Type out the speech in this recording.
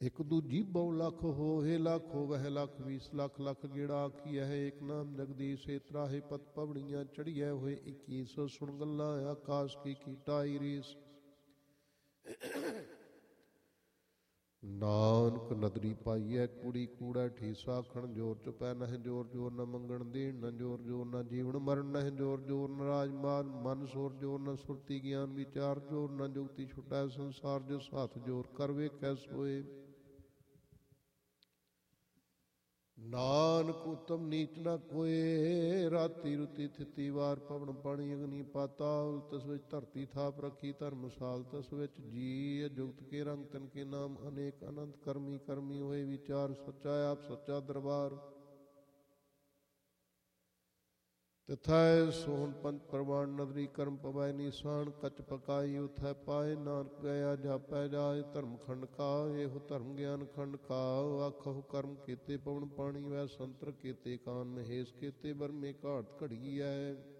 ਇੱਕ ਦੂਜੀ ਬਹੁ ਲੱਖ ਹੋਏ ਲੱਖ ਹੋਵਹਿ ਲੱਖ 20 ਲੱਖ ਲੱਖ ਗੇੜਾ ਆਖੀਐ ਹੈ। ਇੱਕ ਨਾਮ ਜਗਦੀਸ਼ ਏ ਤਰਾਹੇ ਪਤ ਪਵਣੀਆਂ ਚੜੀਐ ਹੋਏ 2100 ਸੁਣ ਗੱਲਾਂ ਆਕਾਸ਼ ਕੀ ਕੀਟਾਈ ਰੀਸ। ਨਾਨਕ ਨਦਰੀ ਪਾਈਐ ਕੁੜੀ ਕੂੜਾ ਠੀਸਾ ਖਣ ਜੋਰ ਚੁਪੈ ਨਹਿ ਜੋਰ ਜੋਰ ਨ ਮੰਗਣ ਦੇਣ ਨ ਜੋਰ ਜੋਰ ਨ ਜੀਵਨ ਮਰਨ ਨਹਿ ਜੋਰ ਜੋਰ ਨ ਰਾਜਮਾਨ ਮਨ ਸੋਰ ਜੋਰ ਨ ਸੁਰਤੀ ਗਿਆਨ ਵਿਚਾਰ ਜੋਰ ਨ ਜੁਗਤੀ ਛੁਟੈ ਸੰਸਾਰ ਜਿਸ ਹੱਥ ਜੋਰ ਕਰ ਵੇਖੈ ਸੋਏ। ਨਾਨਕ ਉਤਮ ਨੀਚ ਨ ਕੋਏ ਰਾਤੀ ਰੁਤੀ ਥਿਤੀ ਵਾਰ ਪਵਨ ਪਾਣੀ ਅਗਨੀ ਪਾਤਾਲ ਤਸ ਵਿੱਚ ਧਰਤੀ ਥਾਪ ਰੱਖੀ ਧਰਮਸਾਲ ਤਸ ਵਿੱਚ ਜੀ ਜੁਗਤ ਕੇ ਰੰਗ ਤਨ ਕੇ ਨਾਮ ਅਨੇਕ ਅਨੰਤ ਕਰਮੀ ਕਰਮੀ ਹੋਏ ਵਿਚਾਰ ਸੱਚਾ ਆਪ ਸੱਚਾ ਦਰਬਾਰ। ਤਥੈ ਸੋਹਣ ਪੰਚ ਪ੍ਰਵਾਨ ਨਦਰੀ ਕਰਮ ਪਵੈ ਨੀਸਾਨ ਕਚ ਪਕਾਈ ਉਥੈ ਪਾਏ ਨਾਨਕ ਗਿਆ ਜਾਪੈ ਜਾਏ ਧਰਮ ਖੰਡ ਕਾ ਇਹੋ ਧਰਮ ਗਿਆਨ ਖੰਡ ਕਾ ਆਖਹੁ ਕਰਮ ਕੀਤੇ ਪਵਨ ਪਾਣੀ ਵੈ ਸੰਤਰ ਕੀਤੇ ਕਾਨ ਮਹੇਸ਼ ਕੀਤੇ ਬਰਮੇ ਘਾਟ ਘੜੀਐ।